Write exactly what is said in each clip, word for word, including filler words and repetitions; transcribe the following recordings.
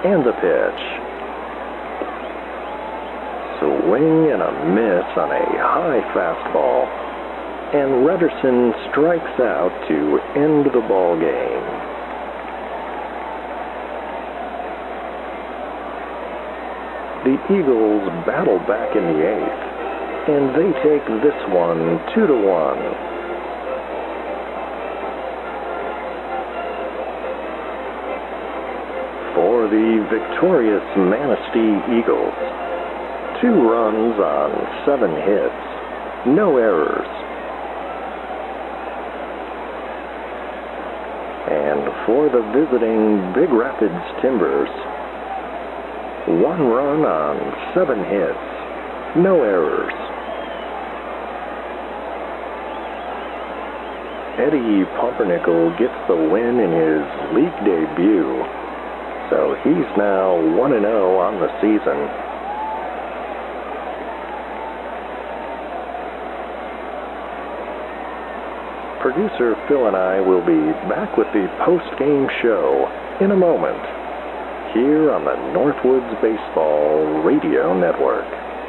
And the pitch. Swing and a miss on a high fastball. And Redderson strikes out to end the ball game. The Eagles battle back in the eighth, and they take this one two to one. For the victorious Manistee Eagles, two runs on seven hits, no errors. And for the visiting Big Rapids Timbers, one run on seven hits, no errors. Eddie Pumpernickel gets the win in his league debut, so he's now one and oh on the season. Producer Phil and I will be back with the post-game show in a moment, here on the Northwoods Baseball Radio Network.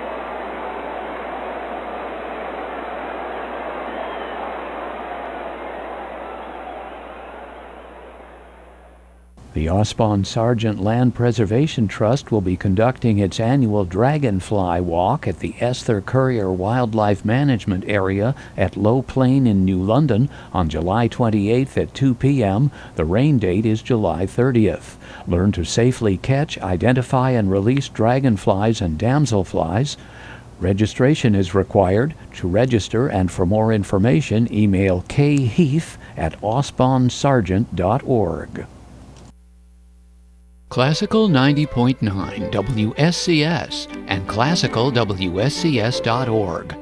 The Osbon Sargent Land Preservation Trust will be conducting its annual Dragonfly Walk at the Esther Currier Wildlife Management Area at Low Plain in New London on July twenty-eighth at two p.m. The rain date is July thirtieth. Learn to safely catch, identify, and release dragonflies and damselflies. Registration is required. To register and for more information, email kheath at osbonsargent dot org. Classical ninety point nine W S C S and classical W S C S dot org